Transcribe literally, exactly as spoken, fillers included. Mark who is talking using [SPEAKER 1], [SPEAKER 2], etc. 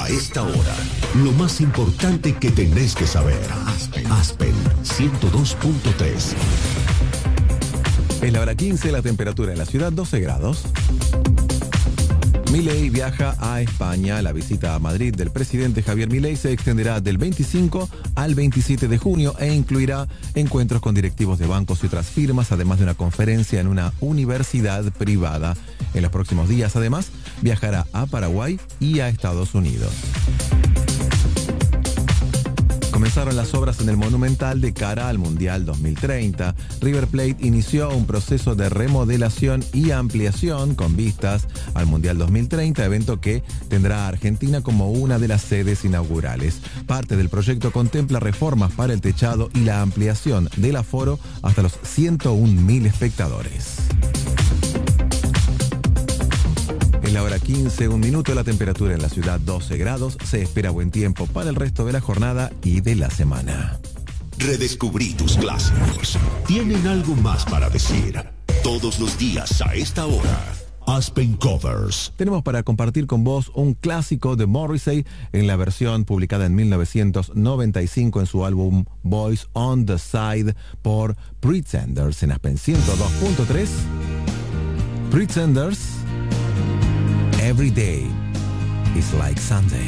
[SPEAKER 1] esta hora, lo más importante que tenés que saber. Aspen, Aspen ciento dos punto tres.
[SPEAKER 2] Es la hora quince, la temperatura en la ciudad doce grados. Milei viaja a España. La visita a Madrid del presidente Javier Milei se extenderá del veinticinco al veintisiete de junio e incluirá encuentros con directivos de bancos y otras firmas, además de una conferencia en una universidad privada. En los próximos días, además, viajará a Paraguay y a Estados Unidos. Comenzaron las obras en el Monumental de cara al Mundial dos mil treinta. River Plate inició un proceso de remodelación y ampliación con vistas al Mundial dos mil treinta, evento que tendrá a Argentina como una de las sedes inaugurales. Parte del proyecto contempla reformas para el techado y la ampliación del aforo hasta los ciento un mil espectadores. En la hora quince, un minuto, la temperatura en la ciudad doce grados. Se espera buen tiempo para el resto de la jornada y de la semana.
[SPEAKER 1] Redescubrí tus clásicos. Tienen algo más para decir. Todos los días a esta hora. Aspen Covers.
[SPEAKER 2] Tenemos para compartir con vos un clásico de Morrissey en la versión publicada en mil novecientos noventa y cinco en su álbum Boys on the Side por Pretenders en Aspen ciento dos punto tres. Pretenders. Every day is like Sunday.